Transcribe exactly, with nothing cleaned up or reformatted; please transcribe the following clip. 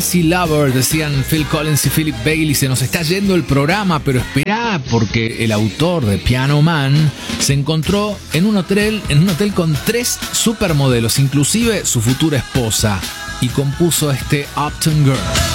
Easy Lover, decían Phil Collins y Philip Bailey. Se nos está yendo el programa, pero esperá, porque el autor de Piano Man se encontró en un hotel, en un hotel con tres supermodelos, inclusive su futura esposa, y compuso este Uptown Girl.